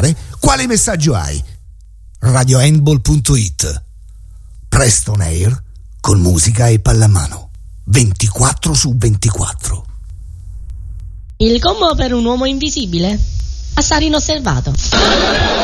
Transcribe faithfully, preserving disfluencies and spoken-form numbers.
parlare, quale messaggio hai? radiohandball punto it. Presto on air con musica e pallamano ventiquattro su ventiquattro. Il combo per un uomo invisibile? Assare inosservato.